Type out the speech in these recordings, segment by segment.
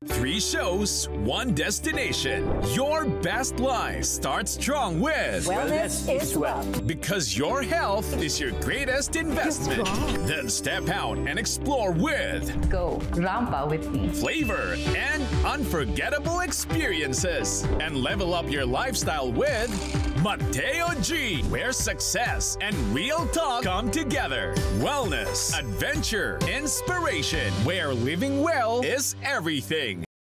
Three shows, one destination. Your best life starts strong with Wellness is wealth. because your health is your greatest investment. Then step out and explore with Go Rampa with me. flavor and unforgettable experiences. And level up your lifestyle with Mateo G, where success and real talk come together. Wellness, adventure, inspiration, where living well is everything.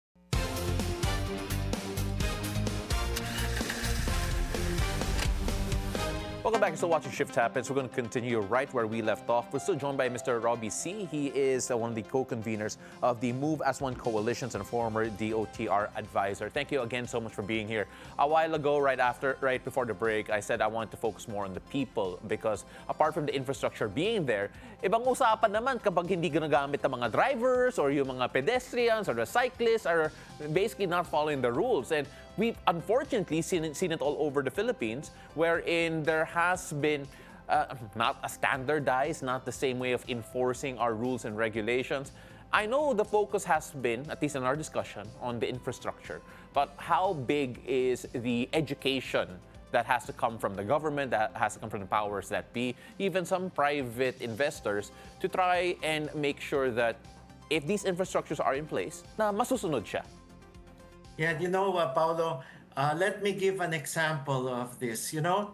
Welcome back. You're still watching Shift Happens. We're going to continue right where we left off. We're still joined by Mr. Robbie C. He is one of the co-conveners of the Move as One coalitions and a former DOTR advisor. Thank you again so much for being here. A while ago, right before the break, I said I want to focus more on the people because apart from the infrastructure being there, ibang usapan naman kapag hindi ginagamit ng mga drivers or yung mga pedestrians or the cyclists are basically not following the rules. And we've unfortunately seen it all over the Philippines, wherein there has been not a standardized, not the same way of enforcing our rules and regulations. I know the focus has been, at least in our discussion, on the infrastructure, but how big is the education that has to come from the government, that has to come from the powers that be, even some private investors, to try and make sure that if these infrastructures are in place, na masusunod siya? Yeah, Paulo, let me give an example of this.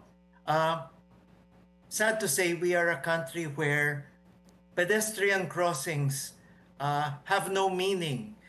Sad to say, we are a country where pedestrian crossings have no meaning